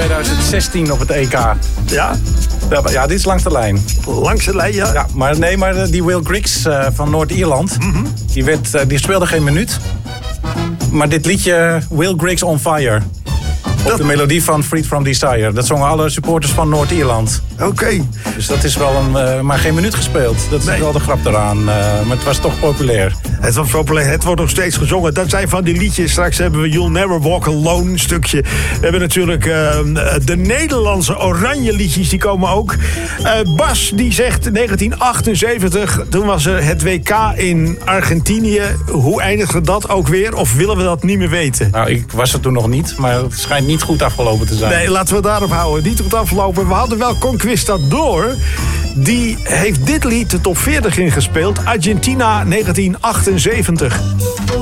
2016 op het EK. Ja? Ja, dit is langs de lijn. Langs de lijn, ja. Ja, maar die Will Griggs van Noord-Ierland, die speelde geen minuut. Maar dit liedje, Will Griggs on Fire... Op de melodie van Freed From Desire. Dat zongen alle supporters van Noord-Ierland. Oké. Dus dat is wel maar geen minuut gespeeld. Dat is wel de grap eraan. Maar het was toch populair. Het was populair. Het wordt nog steeds gezongen. Dat zijn van die liedjes. Straks hebben we You'll Never Walk Alone een stukje. We hebben natuurlijk de Nederlandse oranje liedjes. Die komen ook. Bas die zegt 1978. Toen was er het WK in Argentinië. Hoe eindigde dat ook weer? Of willen we dat niet meer weten? Nou, ik was er toen nog niet. Maar het schijnt niet goed afgelopen te zijn. Nee, laten we daarop houden. Niet goed afgelopen. We hadden wel Conquistador. Die heeft dit lied de top 40 ingespeeld. Argentina 1978.